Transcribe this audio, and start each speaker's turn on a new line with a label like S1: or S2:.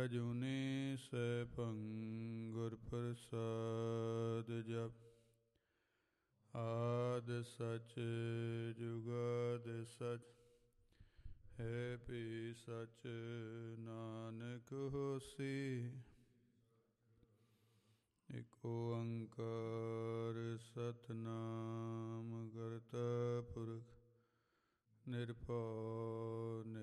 S1: ਜੁਨੀ ਸੈਭੰ ਗੁਰ ਪ੍ਰਸਾਦ ਜਪ। ਆਦਿ ਸਚ ਜੁਗਾਦਿ ਸਚ ਹੈ ਭੀ ਸਚ ਨਾਨਕ ਹੋਸੀ। ਇਕ ਓੰਕਾਰ ਸਤਿਨਾਮ ਕਰਤਾ ਪੁਰਖ ਨਿਰਭਉ